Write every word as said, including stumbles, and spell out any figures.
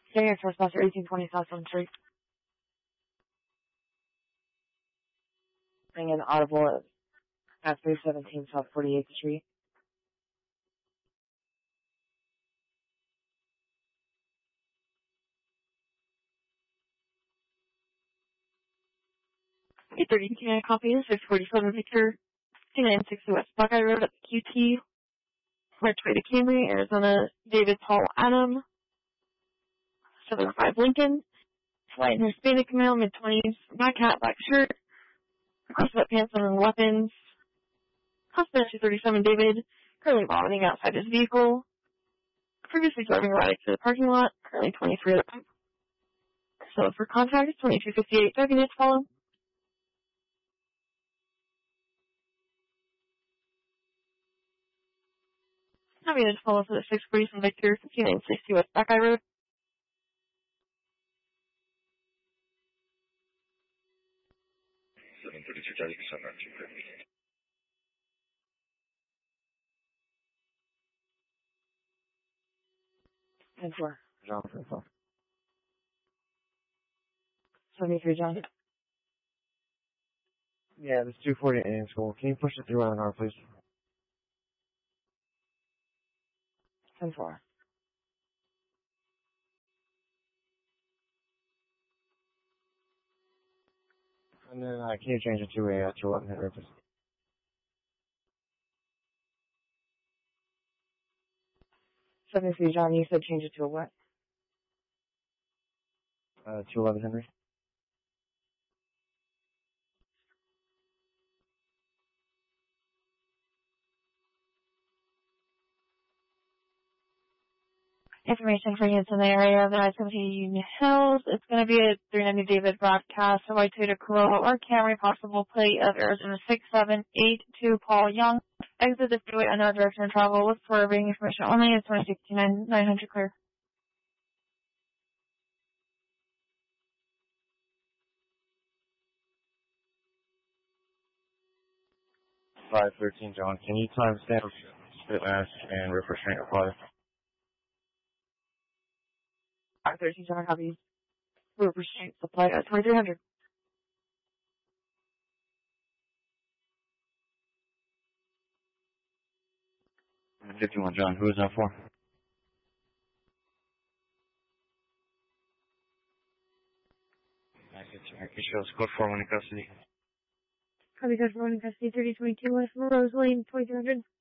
Staying at Trespasser eighteen twenty South Front Street. Bring in audible at three seventeen South forty-eighth Street. eight thirty P K I copy, six forty-seven Victor, two nine sixty West Buckeye Road at the Q T, Red Toyota Camry, Arizona, David Paul Adam, seven oh five Lincoln, white and Hispanic male, mid-twenties, black hat, black shirt, sweatpants and weapons, husband two thirty-seven David, currently vomiting outside his vehicle, previously driving erratic to the parking lot, currently twenty-three at the pump. So for contact, twenty-two fifty-eight, do I need to follow? I need to follow for the six forty-seven Victor, fifty-nine sixty West Buckeye Road. seven thirty-two Charlie, December two fifty. ten four. John, ten four. seventy-three John. Yeah, this two forty A M school. Can you push it through on an hour, please? ten four. And then, uh, can you change it to a, uh, to eleven hundred, please? seventy-three John, you said change it to a what? Uh, to eleven hundred. Information for units in the area that it's going to be Union Hills. It's going to be a three ninety David broadcast, a white Toyota Corolla or Camry, possible plate of Arizona six seven eight two Paul Young. Exit the freeway unknown direction of travel with forwarding information only. It's twenty sixty-nine nine hundred clear. five thirteen, John. Can you timestamp spit mask and rip restraint reply? five thirteen John, copies. Road restraint supply at twenty-three hundred. fifty-one, John. Who is that for? I get you. It shows code four one in custody. Copy code for one in custody, thirty twenty-two West Rose Lane, twenty-three hundred.